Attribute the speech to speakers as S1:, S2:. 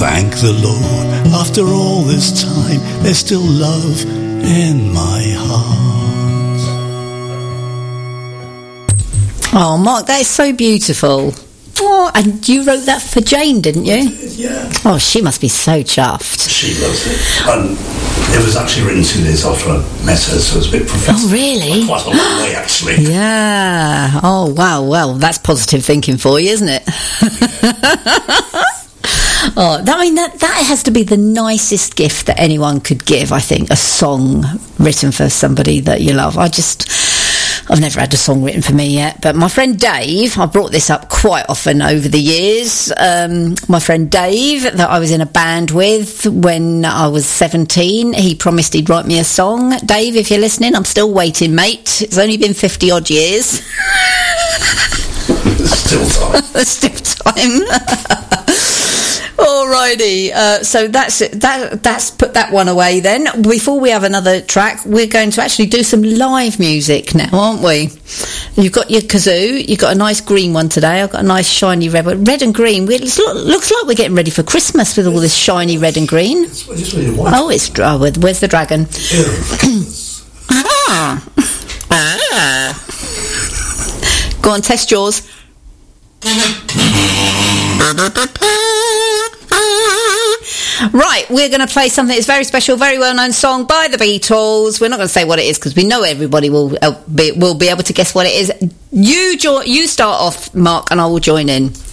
S1: thank the Lord, after all this time, there's still love in my heart.
S2: Oh, Mark, that is so beautiful. Oh, and you wrote that for Jane, didn't you?
S1: Yeah.
S2: Oh, she must be so chuffed.
S1: She loves it. And it was actually written 2 days after I met her, so it was a bit professional.
S2: Oh, really?
S1: Quite a long way, actually.
S2: Yeah. Oh, wow. Well, that's positive thinking for you, isn't it? Oh, that has to be the nicest gift that anyone could give, I think, a song written for somebody that you love. I've never had a song written for me yet, but my friend Dave, I brought this up quite often over the years, my friend Dave that I was in a band with when I was 17, he promised he'd write me a song. Dave, if you're listening, I'm still waiting, mate. It's only been 50 odd years.
S1: Still time.
S2: Still time. Alrighty, so that's put that one away then. Before we have another track, we're going to actually do some live music now, aren't we? You've got your kazoo, you've got a nice green one today, I've got a nice shiny red one. Red and green, looks like we're getting ready for Christmas with all this shiny red and green.
S1: It's really white.
S2: Oh, where's the dragon? Go on, test yours. Right, we're going to play something that's very special, very well-known song by the Beatles. We're not going to say what it is because we know everybody will be able to guess what it is. You start off, Mark, and I will join in.